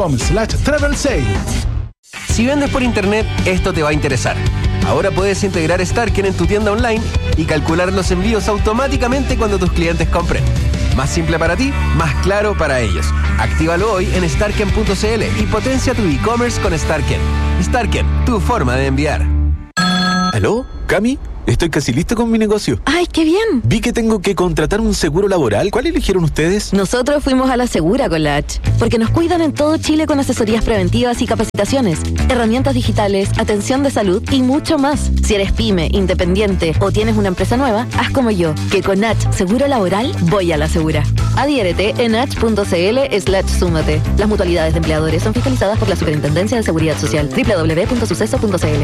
.com/travel sale. Si vendes por internet, esto te va a interesar. Ahora puedes integrar Starken en tu tienda online y calcular los envíos automáticamente cuando tus clientes compren. Más simple para ti, más claro para ellos. Actívalo hoy en starken.cl y potencia tu e-commerce con Starken. Starken, tu forma de enviar. ¿Aló? ¿Cami? Estoy casi listo con mi negocio. ¡Ay, qué bien! Vi que tengo que contratar un seguro laboral. ¿Cuál eligieron ustedes? Nosotros fuimos a la Segura con la H, porque nos cuidan en todo Chile con asesorías preventivas y capacitaciones, herramientas digitales, atención de salud y mucho más. Si eres pyme, independiente o tienes una empresa nueva, haz como yo, que con H Seguro Laboral voy a la Segura. Adhiérete en h.cl/súmate. Las mutualidades de empleadores son fiscalizadas por la Superintendencia de Seguridad Social. www.suceso.cl.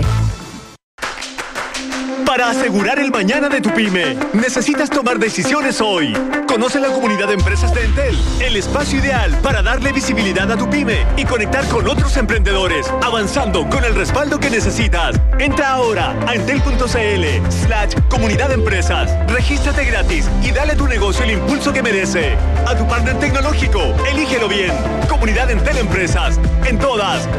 Para asegurar el mañana de tu pyme, necesitas tomar decisiones hoy. Conoce la comunidad de empresas de Entel, el espacio ideal para darle visibilidad a tu pyme y conectar con otros emprendedores, avanzando con el respaldo que necesitas. Entra ahora a entel.cl/comunidad de empresas. Regístrate gratis y dale a tu negocio el impulso que merece. A tu partner tecnológico, elígelo bien. Comunidad Entel Empresas. En todas.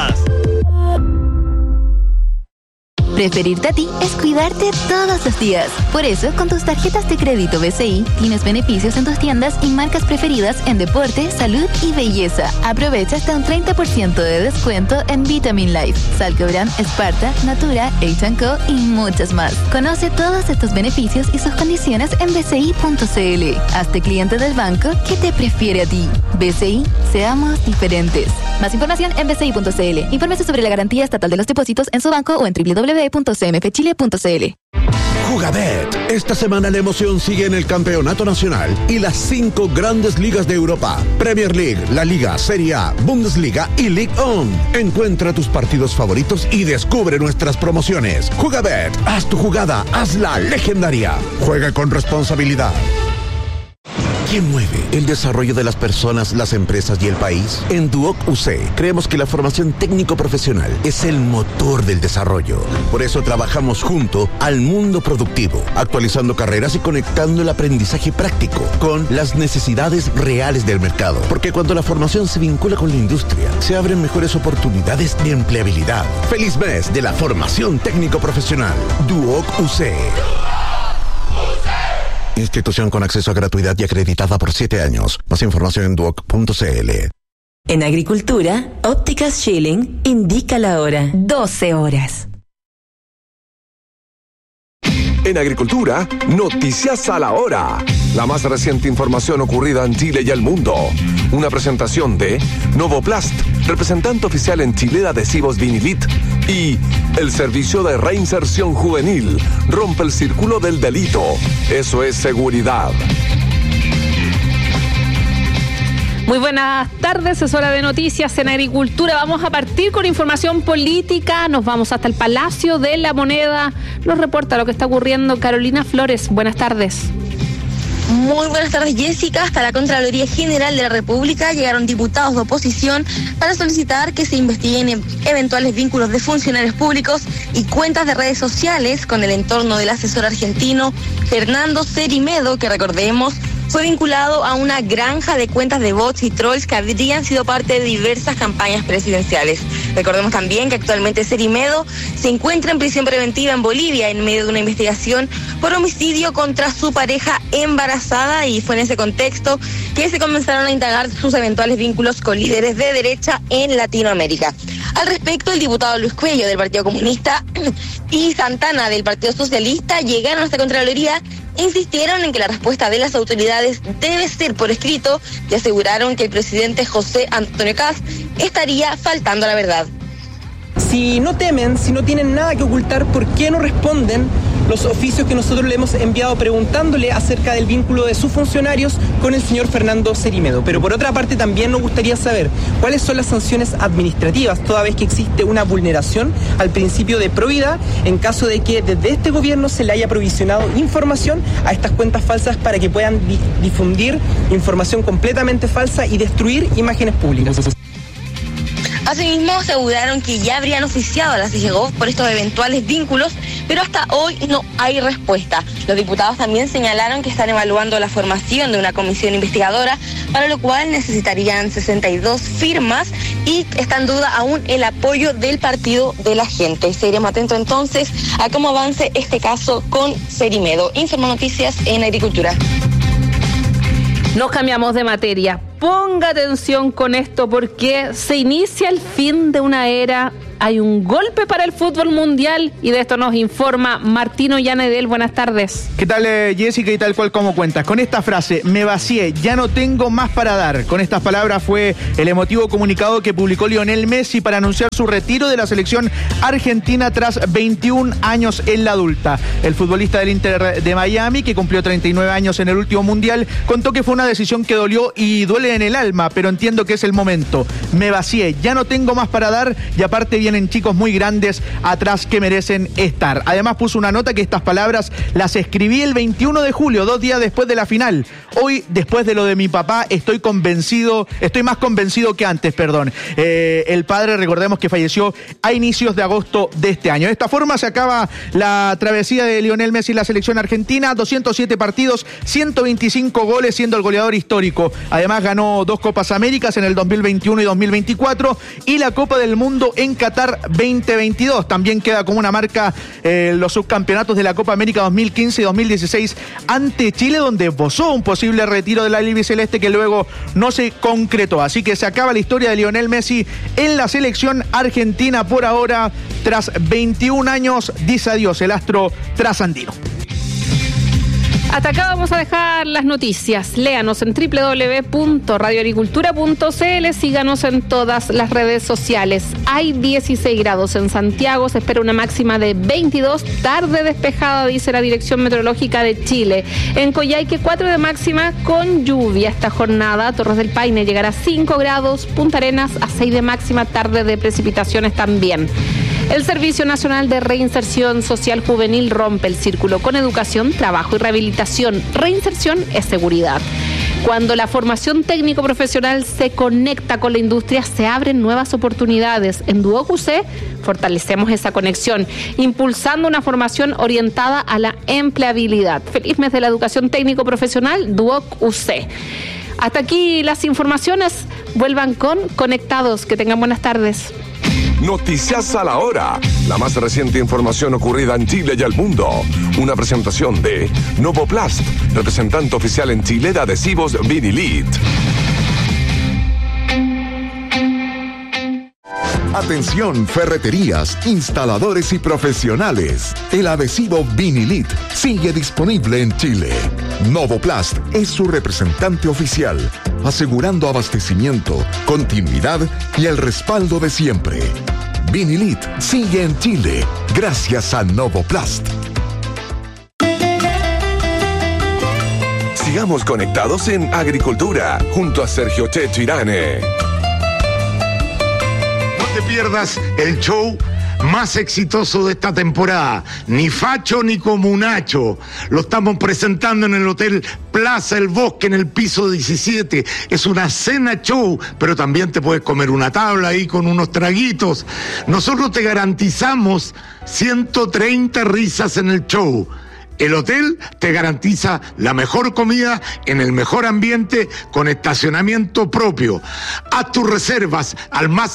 Preferirte a ti es cuidarte todos los días. Por eso, con tus tarjetas de crédito BCI, tienes beneficios en tus tiendas y marcas preferidas en deporte, salud y belleza. Aprovecha hasta un 30% de descuento en Vitamin Life, Salcobran, Sparta, Natura, H&Co y muchas más. Conoce todos estos beneficios y sus condiciones en bci.cl. Hazte cliente del banco que te prefiere a ti. BCI, seamos diferentes. Más información en bci.cl. Infórmese sobre la garantía estatal de los depósitos en su banco o en www.cmfchile.cl. Jugabet. Esta semana la emoción sigue en el Campeonato Nacional y las 5 grandes ligas de Europa: Premier League, La Liga, Serie A, Bundesliga y Ligue 1. Encuentra tus partidos favoritos y descubre nuestras promociones. Jugabet. Haz tu jugada, hazla legendaria. Juega con responsabilidad. ¿Quién mueve el desarrollo de las personas, las empresas y el país? En Duoc UC creemos que la formación técnico-profesional es el motor del desarrollo. Por eso trabajamos junto al mundo productivo, actualizando carreras y conectando el aprendizaje práctico con las necesidades reales del mercado. Porque cuando la formación se vincula con la industria, se abren mejores oportunidades de empleabilidad. ¡Feliz mes de la formación técnico-profesional! Duoc UC. Institución con acceso a gratuidad y acreditada por 7 años. Más información en duoc.cl. En agricultura, Ópticas Schilling indica la hora. 12 horas. En agricultura, noticias a la hora. La más reciente información ocurrida en Chile y el mundo. Una presentación de Novoplast, representante oficial en Chile de adhesivos Vinilit. Y el servicio de reinserción juvenil rompe el círculo del delito. Eso es seguridad. Muy buenas tardes, es hora de noticias en agricultura. Vamos a partir con información política. Nos vamos hasta el Palacio de la Moneda. Nos reporta lo que está ocurriendo Carolina Flores. Buenas tardes. Muy buenas tardes, Jessica. Hasta la Contraloría General de la República llegaron diputados de oposición para solicitar que se investiguen eventuales vínculos de funcionarios públicos y cuentas de redes sociales con el entorno del asesor argentino Fernando Cerimedo, que recordemos fue vinculado a una granja de cuentas de bots y trolls que habrían sido parte de diversas campañas presidenciales. Recordemos también que actualmente Cerimedo se encuentra en prisión preventiva en Bolivia en medio de una investigación por homicidio contra su pareja embarazada, y fue en ese contexto que se comenzaron a indagar sus eventuales vínculos con líderes de derecha en Latinoamérica. Al respecto, el diputado Luis Cuello del Partido Comunista y Santana del Partido Socialista llegaron a esta Contraloría e insistieron en que la respuesta de las autoridades debe ser por escrito y aseguraron que el presidente José Antonio Kast estaría faltando a la verdad. Si no temen, si no tienen nada que ocultar, ¿por qué no responden los oficios que nosotros le hemos enviado preguntándole acerca del vínculo de sus funcionarios con el señor Fernando Cerimedo? Pero por otra parte también nos gustaría saber cuáles son las sanciones administrativas, toda vez que existe una vulneración al principio de probidad en caso de que desde este gobierno se le haya provisionado información a estas cuentas falsas para que puedan difundir información completamente falsa y destruir imágenes públicas. Asimismo, aseguraron que ya habrían oficiado a la CGGOV por estos eventuales vínculos, pero hasta hoy no hay respuesta. Los diputados también señalaron que están evaluando la formación de una comisión investigadora, para lo cual necesitarían 62 firmas y está en duda aún el apoyo del partido de la gente. Seguiremos atentos entonces a cómo avance este caso con Cerimedo. Informa Noticias en Agricultura. Nos cambiamos de materia. Ponga atención con esto porque se inicia el fin de una era. Hay un golpe para el fútbol mundial y de esto nos informa Martino Yanedel. Buenas tardes. ¿Qué tal, Jessica? Y tal cual como cuentas. Con esta frase, me vacié, ya no tengo más para dar. Con estas palabras fue el emotivo comunicado que publicó Lionel Messi para anunciar su retiro de la selección argentina tras 21 años en la adulta. El futbolista del Inter de Miami, que cumplió 39 años en el último mundial, contó que fue una decisión que dolió y duele en el alma, pero entiendo que es el momento. Me vacié, ya no tengo más para dar y aparte vienen chicos muy grandes atrás que merecen estar. Además puso una nota que estas palabras las escribí el 21 de julio, 2 días después de la final. Hoy, después de lo de mi papá, estoy más convencido que antes, perdón. El padre, recordemos que falleció a inicios de agosto de este año. De esta forma se acaba la travesía de Lionel Messi y la selección argentina, 207 partidos, 125 goles, siendo el goleador histórico. Además ganó 2 Copas Américas en el 2021 y 2024 y la Copa del Mundo en Qatar 2022. También queda como una marca los subcampeonatos de la Copa América 2015 y 2016 ante Chile, donde esbozó un posible retiro de la albiceleste que luego no se concretó. Así que se acaba la historia de Lionel Messi en la selección argentina por ahora. Tras 21 años, dice adiós el astro trasandino. Hasta acá vamos a dejar las noticias. Léanos en www.radioagricultura.cl. Síganos en todas las redes sociales. Hay 16 grados en Santiago. Se espera una máxima de 22. Tarde despejada, dice la Dirección Meteorológica de Chile. En Coyhaique, 4 de máxima con lluvia esta jornada. Torres del Paine llegará a 5 grados. Punta Arenas a 6 de máxima. Tarde de precipitaciones también. El Servicio Nacional de Reinserción Social Juvenil rompe el círculo con educación, trabajo y rehabilitación. Reinserción es seguridad. Cuando la formación técnico-profesional se conecta con la industria, se abren nuevas oportunidades. En Duoc UC fortalecemos esa conexión, impulsando una formación orientada a la empleabilidad. Feliz mes de la educación técnico-profesional, Duoc UC. Hasta aquí las informaciones. Vuelvan con Conectados. Que tengan buenas tardes. Noticias a la hora. La más reciente información ocurrida en Chile y el mundo. Una presentación de Novoplast, representante oficial en Chile de adhesivos Vinilit. Atención, ferreterías, instaladores y profesionales. El adhesivo Vinilit sigue disponible en Chile. Novoplast es su representante oficial, asegurando abastecimiento, continuidad y el respaldo de siempre. Vinilit sigue en Chile gracias a Novoplast. Sigamos conectados en Agricultura junto a Sergio Checho Irane. No te pierdas el show más exitoso de esta temporada, Ni Facho ni Comunacho. Lo estamos presentando en el Hotel Plaza El Bosque, en el piso 17. Es una cena show, pero también te puedes comer una tabla ahí con unos traguitos. Nosotros te garantizamos 130 risas en el show. El hotel te garantiza la mejor comida en el mejor ambiente con estacionamiento propio. Haz tus reservas al más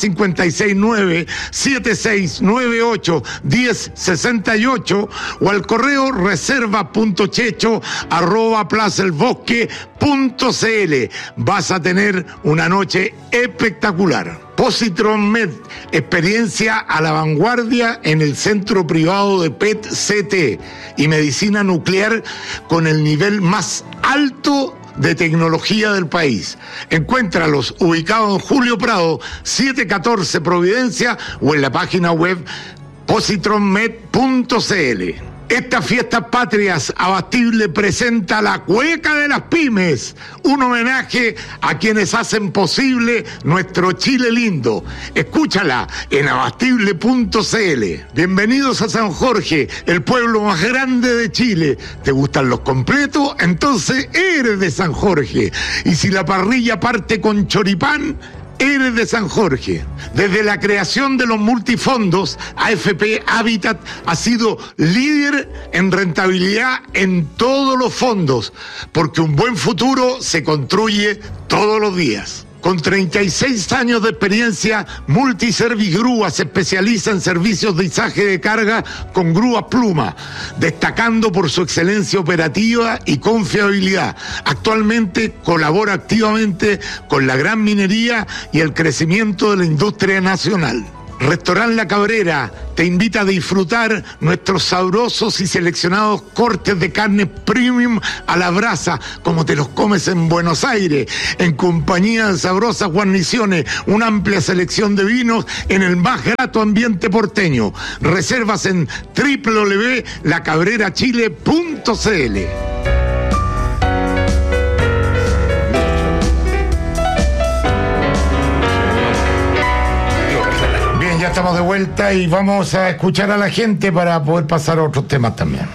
569-7698-1068 o al correo reserva.checho@plazaelbosque.cl. Vas a tener una noche espectacular. Positron Med, experiencia a la vanguardia en el centro privado de PET-CT y medicina nuclear con el nivel más alto de tecnología del país. Encuéntralos ubicados en Julio Prado, 714 Providencia o en la página web positronmed.cl. Estas fiestas patrias, Abastible presenta la Cueca de las Pymes, un homenaje a quienes hacen posible nuestro Chile lindo. Escúchala en abastible.cl. Bienvenidos a San Jorge, el pueblo más grande de Chile. ¿Te gustan los completos? Entonces eres de San Jorge. Y si la parrilla parte con choripán, eres de San Jorge. Desde la creación de los multifondos, AFP Habitat ha sido líder en rentabilidad en todos los fondos, porque un buen futuro se construye todos los días. Con 36 años de experiencia, Multiservice Grúa se especializa en servicios de izaje de carga con grúa pluma, destacando por su excelencia operativa y confiabilidad. Actualmente colabora activamente con la gran minería y el crecimiento de la industria nacional. Restaurant La Cabrera te invita a disfrutar nuestros sabrosos y seleccionados cortes de carne premium a la brasa, como te los comes en Buenos Aires, en compañía de sabrosas guarniciones, una amplia selección de vinos en el más grato ambiente porteño. Reservas en www.lacabrerachile.cl. Ya estamos de vuelta y vamos a escuchar a la gente para poder pasar a otros temas también.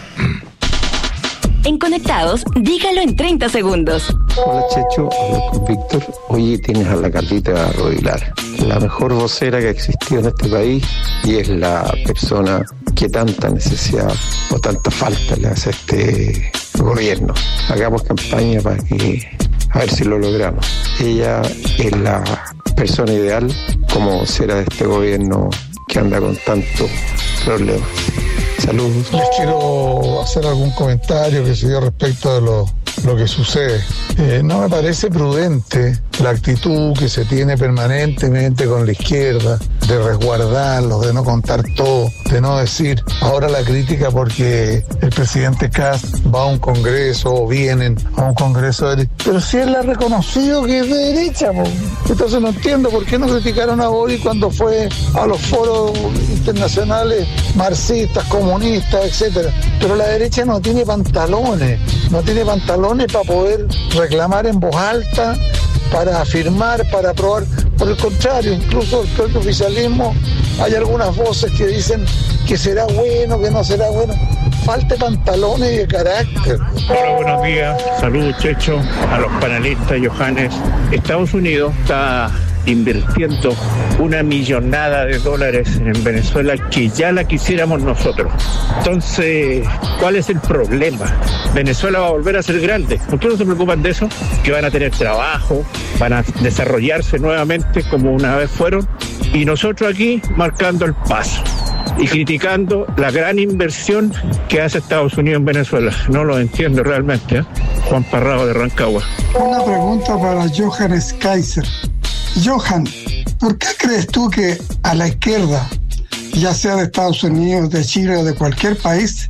En Conectados, dígalo en 30 segundos. Hola Checho, hablo con Víctor. Oye, tienes a la Carlita Rodilar, la mejor vocera que ha existido en este país y es la persona que tanta necesidad o tanta falta le hace a este gobierno. Hagamos campaña para que, a ver si lo logramos. Ella es la persona ideal como vocera de este gobierno que anda con tantos problemas. Saludos. Les quiero hacer algún comentario que se dio respecto de lo que sucede. No me parece prudente la actitud que se tiene permanentemente con la izquierda, de resguardarlos, de no contar todo, de no decir ahora la crítica porque el presidente Kast va a un congreso o vienen a un congreso de... Pero si él ha reconocido que es de derecha, entonces no entiendo por qué no criticaron a Boric cuando fue a los foros internacionales marxistas, comunistas, etcétera. Pero la derecha no tiene pantalones para poder reclamar en voz alta, para afirmar, para aprobar. Por el contrario, incluso el propio oficialismo, hay algunas voces que dicen que será bueno, que no será bueno. Falta pantalones y de carácter. Hola, buenos días. Saludos, Checho, a los panelistas, Johannes. Estados Unidos está invirtiendo $1 millonada en Venezuela que ya la quisiéramos nosotros. Entonces, ¿cuál es el problema? Venezuela va a volver a ser grande. ¿Por qué no se preocupan de eso? Que van a tener trabajo, van a desarrollarse nuevamente como una vez fueron, y nosotros aquí marcando el paso y criticando la gran inversión que hace Estados Unidos en Venezuela. No lo entiendo realmente, ¿eh? Juan Parrado de Rancagua. Una pregunta para Johannes Kaiser. Johan, ¿por qué crees tú que a la izquierda, ya sea de Estados Unidos, de Chile o de cualquier país,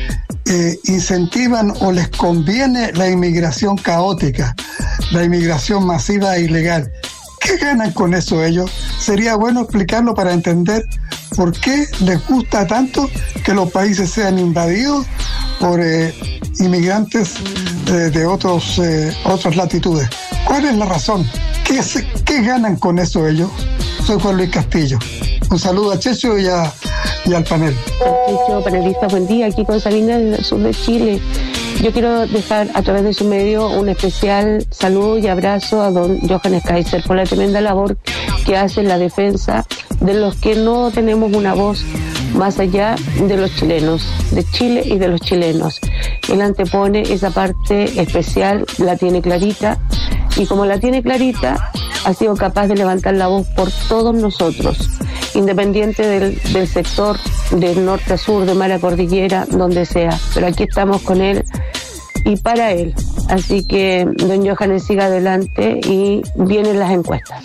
incentivan o les conviene la inmigración caótica, la inmigración masiva e ilegal? ¿Qué ganan con eso ellos? Sería bueno explicarlo para entender por qué les gusta tanto que los países sean invadidos por inmigrantes de otras latitudes. ¿Cuál es la razón? ¿Qué ganan con eso ellos? Soy Juan Luis Castillo. Un saludo a Checho y al panel. Checho, panelistas, buen día. Aquí con Sabina del sur de Chile. Yo quiero dejar a través de su medio un especial saludo y abrazo a don Johannes Kaiser por la tremenda labor que hace en la defensa de los que no tenemos una voz más allá de los chilenos, de Chile y de los chilenos. Él antepone esa parte especial, la tiene clarita, y como la tiene clarita, ha sido capaz de levantar la voz por todos nosotros, independiente del sector, del norte a sur, de mar a cordillera, donde sea. Pero aquí estamos con él y para él. Así que don Johannes siga adelante y vienen las encuestas.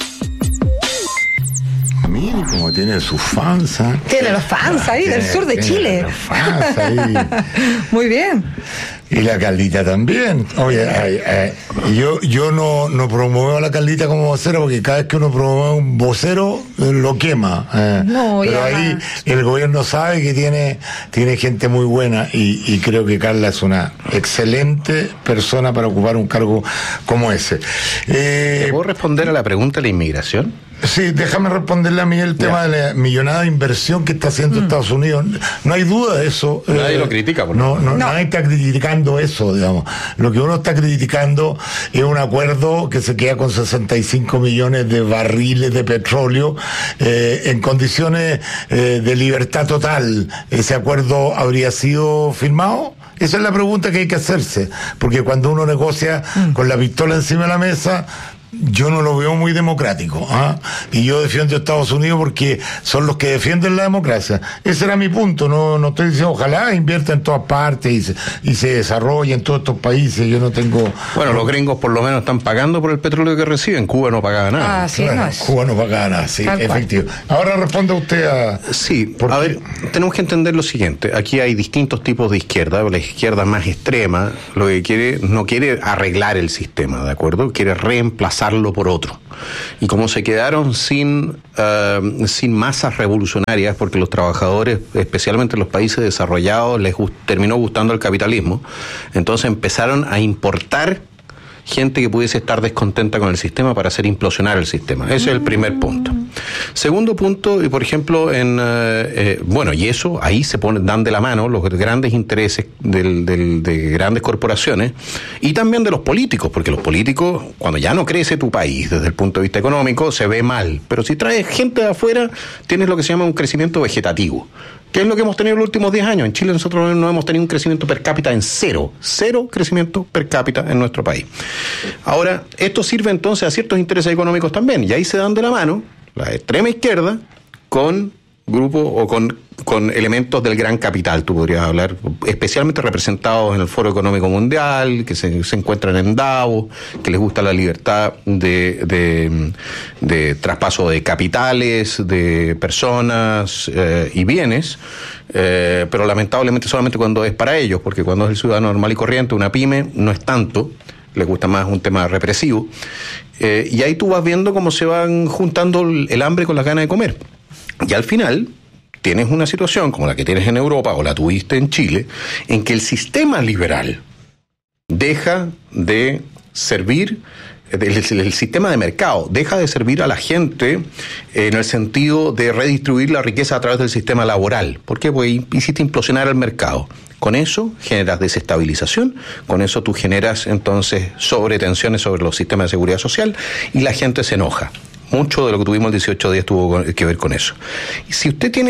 Mire cómo tiene sus fans. Tiene los fans ahí del sur de Chile. Los fans ahí. Muy bien. Y la Carlita también. Oye, yo no promuevo a la Carlita como vocera porque cada vez que uno promueve un vocero lo quema. No, pero ahí el gobierno sabe que tiene gente muy buena y creo que Carla es una excelente persona para ocupar un cargo como ese. ¿Te puedo responder a la pregunta de la inmigración? Sí, déjame responderle a mí el tema de la millonada de inversión que está haciendo Estados Unidos. No hay duda de eso. Nadie lo critica. No, nadie está criticando eso, digamos. Lo que uno está criticando es un acuerdo que se queda con 65 millones de barriles de petróleo en condiciones de libertad total. ¿Ese acuerdo habría sido firmado? Esa es la pregunta que hay que hacerse, porque cuando uno negocia con la pistola encima de la mesa, yo no lo veo muy democrático, ¿ah? Y yo defiendo a Estados Unidos porque son los que defienden la democracia. Ese era mi punto. No estoy diciendo ojalá invierta en todas partes y se desarrolle en todos estos países. Yo no tengo... Bueno, los gringos por lo menos están pagando por el petróleo que reciben. Cuba no pagaba nada. Ah, sí, claro, no es. Cuba no pagaba nada, sí, Tal efectivo. Ahora responda usted a... Sí, a ver, tenemos que entender lo siguiente. Aquí hay distintos tipos de izquierda. La izquierda más extrema lo que quiere, no quiere arreglar el sistema, ¿de acuerdo? Quiere reemplazarlo por otro. Y como se quedaron sin masas revolucionarias, porque los trabajadores, especialmente en los países desarrollados, les terminó gustando el capitalismo, entonces empezaron a importar gente que pudiese estar descontenta con el sistema para hacer implosionar el sistema. Ese es el primer punto. Segundo punto, y por ejemplo, y eso, ahí se dan de la mano los grandes intereses de grandes corporaciones y también de los políticos, porque los políticos, cuando ya no crece tu país desde el punto de vista económico, se ve mal. Pero si traes gente de afuera, tienes lo que se llama un crecimiento vegetativo. ¿Qué es lo que hemos tenido en los últimos 10 años? En Chile nosotros no hemos tenido un crecimiento per cápita en cero crecimiento per cápita en nuestro país. Ahora, esto sirve entonces a ciertos intereses económicos también, y ahí se dan de la mano la extrema izquierda con grupos o con elementos del gran capital, tú podrías hablar, especialmente representados en el Foro Económico Mundial, que se encuentran en Davos, que les gusta la libertad de traspaso de capitales, de personas y bienes, pero lamentablemente solamente cuando es para ellos, porque cuando es el ciudadano normal y corriente, una pyme, no es tanto, les gusta más un tema represivo, y ahí tú vas viendo cómo se van juntando el hambre con las ganas de comer. Y al final tienes una situación como la que tienes en Europa o la tuviste en Chile, en que el sistema liberal deja de servir, el sistema de mercado deja de servir a la gente en el sentido de redistribuir la riqueza a través del sistema laboral. ¿Por qué? Porque hiciste implosionar el mercado. Con eso generas desestabilización, con eso tú generas entonces sobretensiones sobre los sistemas de seguridad social y la gente se enoja. Mucho de lo que tuvimos el 18 días tuvo que ver con eso. Y si usted tiene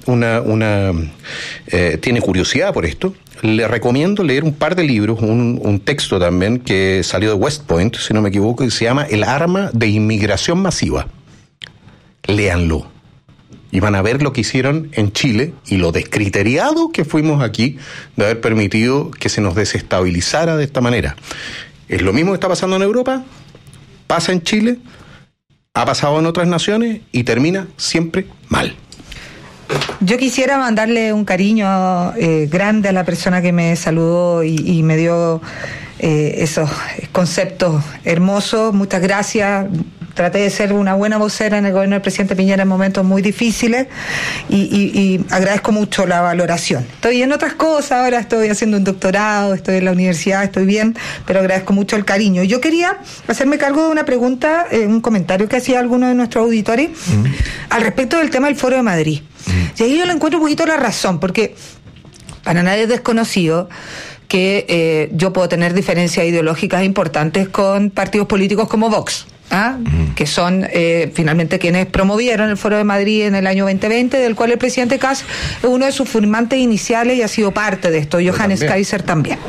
tiene curiosidad por esto, le recomiendo leer un par de libros, un texto también que salió de West Point, si no me equivoco, que se llama El arma de inmigración masiva. Léanlo. Y van a ver lo que hicieron en Chile y lo descriteriado que fuimos aquí de haber permitido que se nos desestabilizara de esta manera. Es lo mismo que está pasando en Europa, pasa en Chile, ha pasado en otras naciones y termina siempre mal. Yo quisiera mandarle un cariño grande a la persona que me saludó y me dio esos conceptos hermosos. Muchas gracias. Traté de ser una buena vocera en el gobierno del presidente Piñera en momentos muy difíciles y agradezco mucho la valoración. Estoy en otras cosas, ahora estoy haciendo un doctorado, estoy en la universidad, estoy bien, pero agradezco mucho el cariño. Yo quería hacerme cargo de una pregunta, un comentario que hacía alguno de nuestros auditores al respecto del tema del Foro de Madrid. Y ahí yo le encuentro un poquito la razón, porque para nadie es desconocido que yo puedo tener diferencias ideológicas importantes con partidos políticos como Vox. Que son finalmente quienes promovieron el Foro de Madrid en el año 2020, del cual el presidente Kast es uno de sus firmantes iniciales y ha sido parte de esto, Johannes Kaiser también.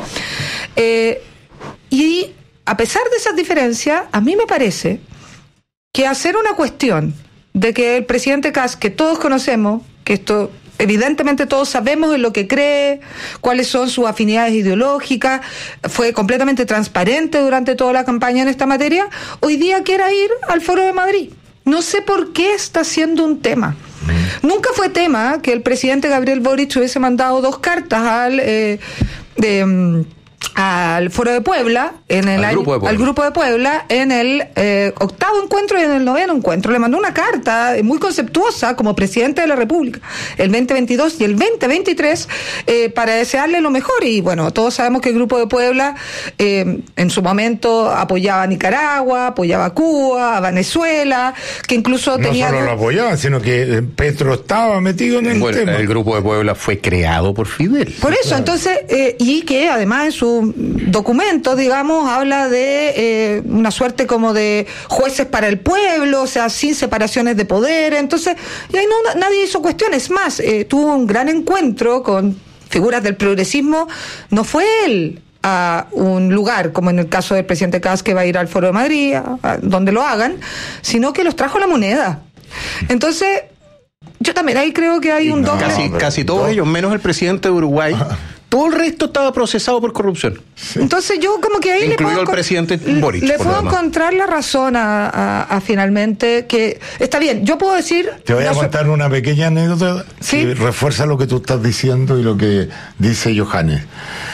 Y a pesar de esas diferencias, a mí me parece que hacer una cuestión de que el presidente Kast, que todos conocemos, que esto evidentemente todos sabemos en lo que cree, cuáles son sus afinidades ideológicas, fue completamente transparente durante toda la campaña en esta materia, hoy día quiera ir al Foro de Madrid. No sé por qué está siendo un tema. Nunca fue tema que el presidente Gabriel Boric hubiese mandado 2 cartas al Foro de Puebla, al Grupo de Puebla, en el 8º encuentro y en el 9º encuentro. Le mandó una carta muy conceptuosa como presidente de la República, el 2022 y el 2023, para desearle lo mejor. Y bueno, todos sabemos que el Grupo de Puebla en su momento apoyaba a Nicaragua, apoyaba a Cuba, a Venezuela, que incluso tenía... No solo lo apoyaba, sino que Petro estaba metido en el tema. El Grupo de Puebla fue creado por Fidel. Por eso, entonces, y que además en su documento, digamos, habla de una suerte como de jueces para el pueblo, o sea, sin separaciones de poder. Entonces, y ahí nadie hizo cuestiones más. Tuvo un gran encuentro con figuras del progresismo. No fue él a un lugar, como en el caso del presidente Kast, que va a ir al Foro de Madrid, a donde lo hagan, sino que los trajo la moneda. Entonces, yo también ahí creo que hay un doble. Casi todos ellos, menos el presidente de Uruguay. Todo el resto estaba procesado por corrupción. Entonces yo como que ahí incluido el presidente Boric. Le puedo encontrar la razón a finalmente que está bien. Yo puedo decir. Te voy a contar una pequeña anécdota que refuerza lo que tú estás diciendo y lo que dice Johannes.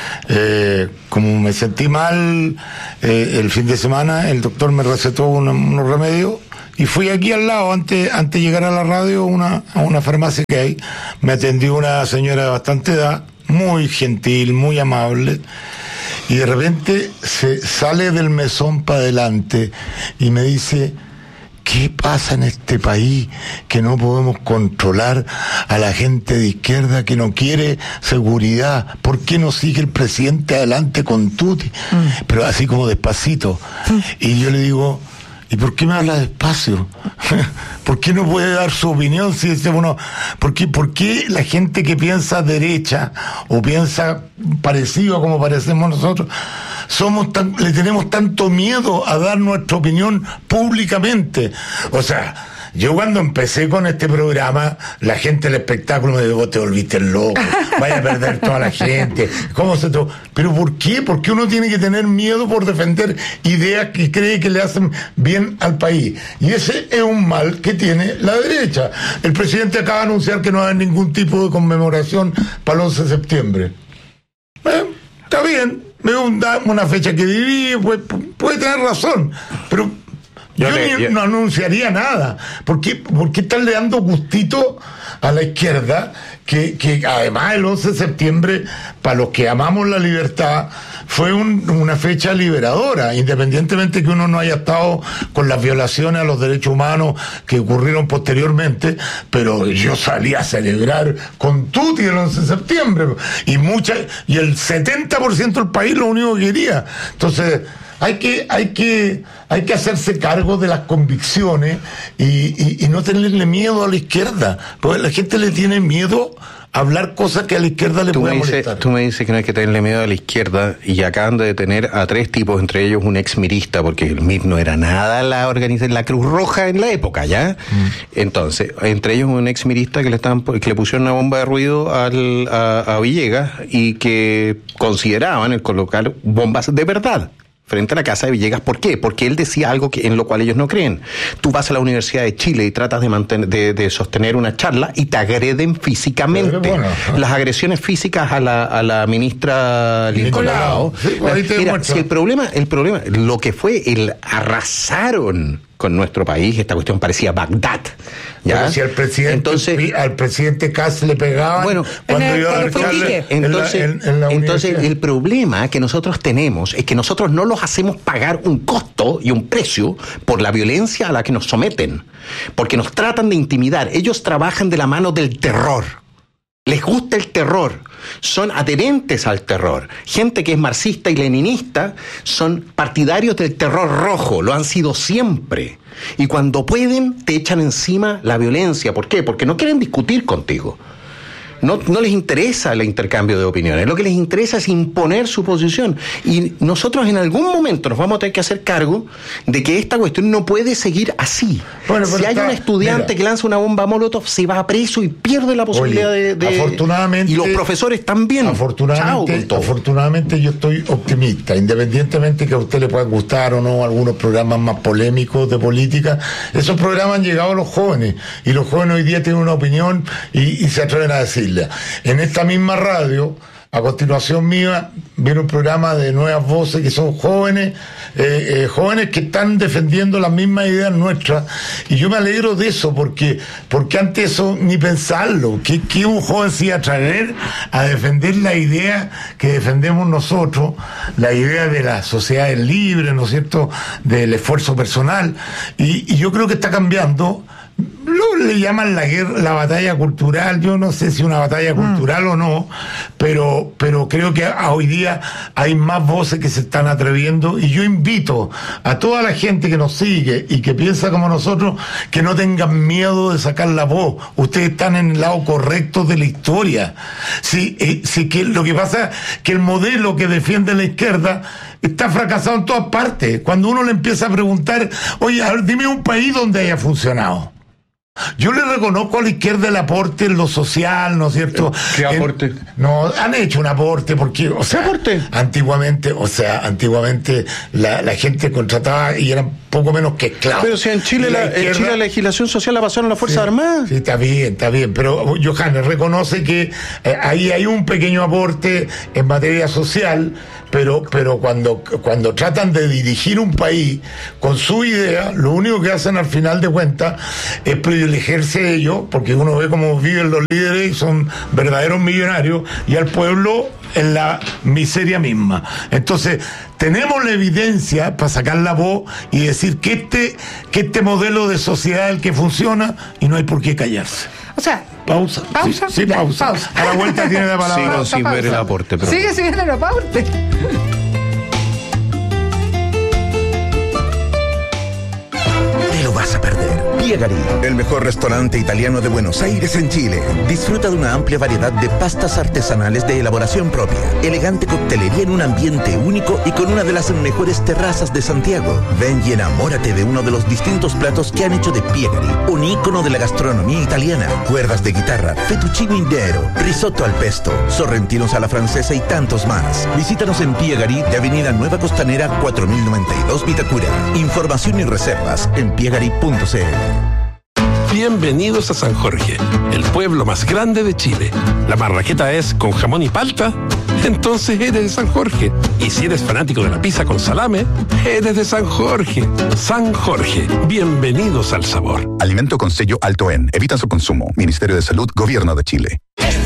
Como me sentí mal el fin de semana, el doctor me recetó unos remedios. Y fui aquí al lado, antes de llegar a la radio, a una farmacia que hay. Me atendió una señora de bastante edad, muy gentil, muy amable, y de repente se sale del mesón para adelante y me dice: ¿qué pasa en este país que no podemos controlar a la gente de izquierda que no quiere seguridad? ¿Por qué no sigue el presidente adelante con tutti? Pero así como despacito. Y yo le digo: ¿y por qué me habla despacio? ¿Por qué no puede dar su opinión si dice uno? ¿Por qué la gente que piensa derecha o piensa parecido a como parecemos nosotros, le tenemos tanto miedo a dar nuestra opinión públicamente? O sea, yo cuando empecé con este programa, la gente del espectáculo me dijo: vos te volviste loco, vaya a perder toda la gente. ¿Pero por qué? ¿Por qué uno tiene que tener miedo por defender ideas que cree que le hacen bien al país? Y ese es un mal que tiene la derecha. El presidente acaba de anunciar que no va a haber ningún tipo de conmemoración para el 11 de septiembre. Está bien, es una fecha que divide, puede tener razón, pero yo no anunciaría nada. ¿Por qué estarle dando gustito a la izquierda? Que además el 11 de septiembre, para los que amamos la libertad, fue una fecha liberadora, independientemente que uno no haya estado con las violaciones a los derechos humanos que ocurrieron posteriormente, pero yo salí a celebrar con tutti el 11 de septiembre, y el 70% del país lo único que quería. Entonces, hay que hacerse cargo de las convicciones y no tenerle miedo a la izquierda, porque la gente le tiene miedo a hablar cosas que a la izquierda le pueden molestar. Tú me dices que no hay que tenerle miedo a la izquierda, y acaban de detener a 3 tipos, entre ellos un exmirista, porque el MIR no era nada la Cruz Roja en la época, ¿ya? Entonces, entre ellos un exmirista que le pusieron una bomba de ruido a Villegas, y que consideraban el colocar bombas de verdad frente a la casa de Villegas. ¿Por qué? Porque él decía algo en lo cual ellos no creen. Tú vas a la Universidad de Chile y tratas de sostener una charla y te agreden físicamente. Bueno, las agresiones físicas a la ministra Nicolau. Sí, mira, si el problema, lo que fue arrasaron con nuestro país, esta cuestión parecía Bagdad. ¿Ya? Pero si al presidente Kast le pegaban cuando iba a darle entonces el problema que nosotros tenemos es que nosotros no los hacemos pagar un costo y un precio por la violencia a la que nos someten, porque nos tratan de intimidar. Ellos trabajan de la mano del terror. Les gusta el terror, son adherentes al terror. Gente que es marxista y leninista son partidarios del terror rojo, lo han sido siempre. Y cuando pueden, te echan encima la violencia. ¿Por qué? Porque no quieren discutir contigo. No les interesa el intercambio de opiniones, lo que les interesa es imponer su posición. Y nosotros en algún momento nos vamos a tener que hacer cargo de que esta cuestión no puede seguir así. Si hay un estudiante que lanza una bomba Molotov, se va preso y pierde la posibilidad de... Afortunadamente... Y los profesores también. Afortunadamente yo estoy optimista, independientemente que a usted le puedan gustar o no algunos programas más polémicos de política. Esos programas han llegado a los jóvenes, y los jóvenes hoy día tienen una opinión y se atreven a decir. En esta misma radio, a continuación mía, viene un programa de Nuevas Voces, que son jóvenes que están defendiendo las mismas ideas nuestras, y yo me alegro de eso, porque antes eso ni pensarlo, que un joven se iba a traer a defender la idea que defendemos nosotros, la idea de las sociedades libres, ¿no es cierto?, del esfuerzo personal, y yo creo que está cambiando. le llaman la batalla cultural. Yo no sé si una batalla cultural o no, pero creo que hoy día hay más voces que se están atreviendo, y yo invito a toda la gente que nos sigue y que piensa como nosotros que no tengan miedo de sacar la voz. Ustedes están en el lado correcto de la historia. Sí, que lo que pasa es que el modelo que defiende la izquierda está fracasado en todas partes. Cuando uno le empieza a preguntar, oye, a ver, dime un país donde haya funcionado. Yo le reconozco a la izquierda el aporte en lo social, ¿no es cierto? ¿Qué aporte? No, han hecho un aporte porque, o sea, antiguamente la gente contrataba y eran poco menos que esclavos. Pero si en Chile la legislación social la pasaron las Fuerzas Armadas. Sí, está bien, pero Johannes reconoce que ahí hay un pequeño aporte en materia social, pero cuando tratan de dirigir un país con su idea, lo único que hacen al final de cuentas es privilegiarse ellos, porque uno ve cómo viven los líderes y son verdaderos millonarios, y al pueblo en la miseria misma. Entonces, tenemos la evidencia para sacar la voz y decir que este modelo de sociedad es el que funciona, y no hay por qué callarse. O sea, pausa. Sí, ya, pausa. A la vuelta tiene la palabra. Sigo sin ver el aporte. Pero... Sigue sin ver el aporte. Te lo vas a perder. Piegari, el mejor restaurante italiano de Buenos Aires en Chile. Disfruta de una amplia variedad de pastas artesanales de elaboración propia, elegante coctelería en un ambiente único y con una de las mejores terrazas de Santiago. Ven y enamórate de uno de los distintos platos que han hecho de Piegari un ícono de la gastronomía italiana. Cuerdas de guitarra, fettuccine indero, risotto al pesto, sorrentinos a la francesa y tantos más. Visítanos en Piegari de Avenida Nueva Costanera 4092 Vitacura. Información y reservas en piegari.cl. Bienvenidos a San Jorge, el pueblo más grande de Chile. ¿La marraqueta es con jamón y palta? Entonces eres de San Jorge. Y si eres fanático de la pizza con salame, eres de San Jorge. San Jorge, bienvenidos al sabor. Alimento con sello Alto En. Evitan su consumo. Ministerio de Salud, Gobierno de Chile.